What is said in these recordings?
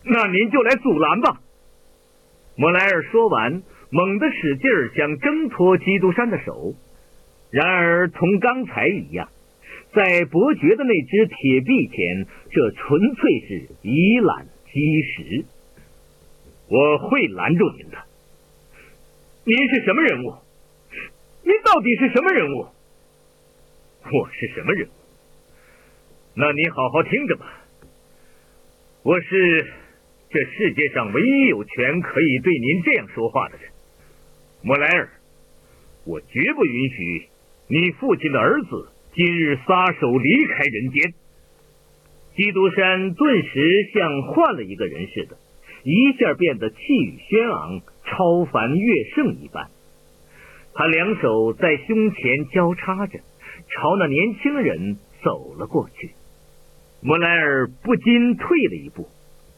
那您就来阻拦吧。莫莱尔说完，猛地使劲儿想挣脱基督山的手，然而同刚才一样，在伯爵的那只铁臂前，这纯粹是以卵击石。我会拦住您的。您是什么人物？您到底是什么人物？我是什么人物？那你好好听着吧。我是这世界上唯一有权可以对您这样说话的人，莫莱尔。我绝不允许你父亲的儿子今日撒手离开人间。基督山顿时像换了一个人似的，一下变得气宇轩昂，超凡越圣一般。他两手在胸前交叉着，朝那年轻人走了过去。莫莱尔不禁退了一步。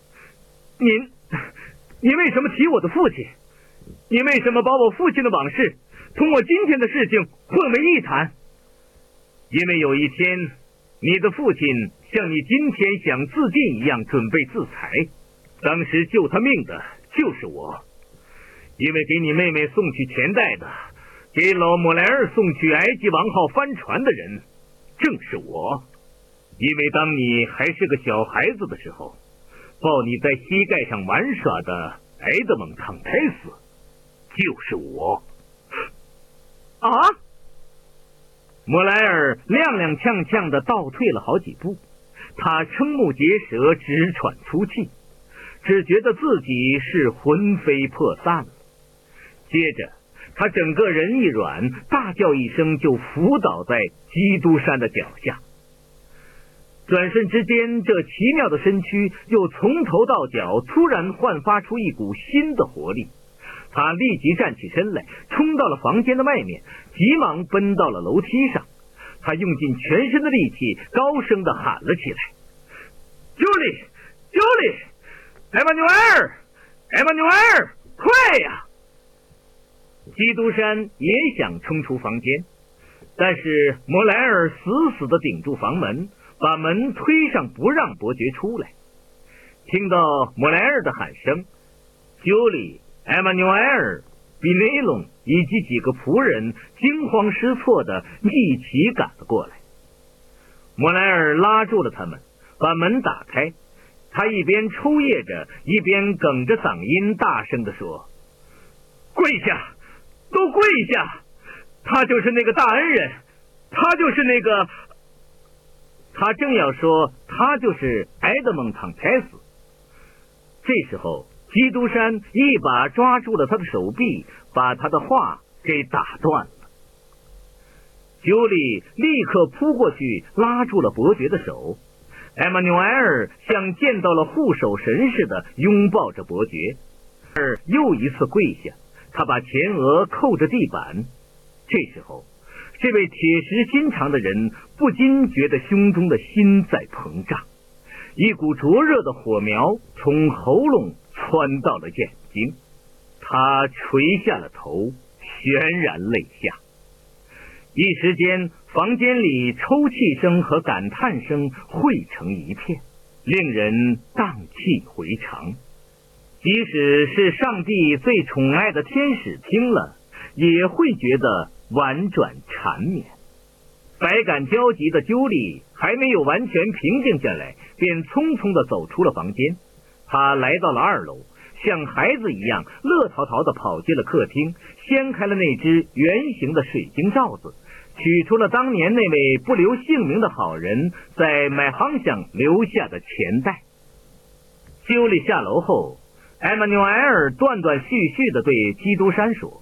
您为什么提我的父亲？您为什么把我父亲的往事同我今天的事情混为一谈？因为有一天，你的父亲像你今天想自尽一样准备自裁，当时救他命的就是我。因为给你妹妹送去钱袋的，给老莫莱尔送去埃及王号帆船的人正是我。因为当你还是个小孩子的时候，抱你在膝盖上玩耍的埃德蒙·唐泰斯就是我。啊！莫莱尔踉踉跄跄地倒退了好几步，他瞠目结舌，直喘粗气，只觉得自己是魂飞魄散了。接着他整个人一软，大叫一声就伏倒在基督山的脚下。转瞬之间，这奇妙的身躯又从头到脚突然焕发出一股新的活力。他立即站起身来，冲到了房间的外面，急忙奔到了楼梯上。他用尽全身的力气，高声地喊了起来：“朱莉，埃玛纽埃尔，快呀！”基督山也想冲出房间，但是莫莱尔死死地顶住房门，把门推上，不让伯爵出来。听到莫莱尔的喊声，朱莉、埃玛纽埃尔、比雷隆以及几个仆人惊慌失措地一起赶了过来。莫莱尔拉住了他们，把门打开。他一边抽噎着，一边哽着嗓音大声地说：“跪下，都跪下！他就是那个大恩人，他就是那个……”他正要说他就是埃德蒙·唐泰斯，这时候基督山一把抓住了他的手臂，把他的话给打断了。尤里立刻扑过去拉住了伯爵的手，埃玛纽埃尔像见到了护守神似的拥抱着伯爵，而又一次跪下，他把前额扣着地板。这时候这位铁石心肠的人不禁觉得胸中的心在膨胀，一股灼热的火苗从喉咙窜到了眼睛，他垂下了头，潸然泪下。一时间，房间里抽泣声和感叹声汇成一片，令人荡气回肠。即使是上帝最宠爱的天使听了，也会觉得婉转缠绵。百感交集的鸠莉还没有完全平静下来，便匆匆地走出了房间。他来到了2楼，像孩子一样乐淘淘地跑进了客厅，掀开了那只圆形的水晶罩子，取出了当年那位不留姓名的好人在买行上留下的钱袋。鸠莉下楼后，埃玛纽埃尔断断续续地对基督山说：“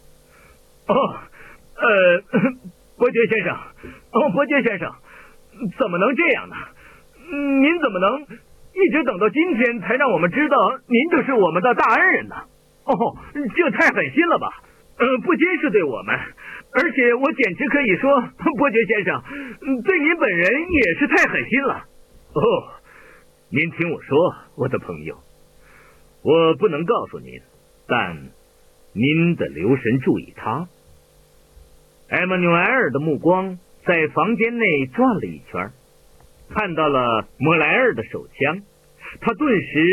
伯爵先生，伯爵先生，怎么能这样呢？您怎么能一直等到今天才让我们知道您就是我们的大恩人呢？这太狠心了吧！不仅是对我们，而且我简直可以说，伯爵先生对您本人也是太狠心了。您听我说，我的朋友，我不能告诉您，但您得留神注意他。”埃玛纽埃尔的目光在房间内转了一圈，看到了莫莱尔的手枪，他顿时